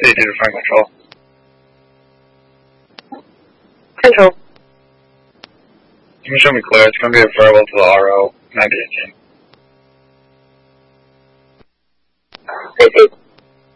City to find control. Control. You can show me clear. It's going to be a farewell to the RO 9018. Receive.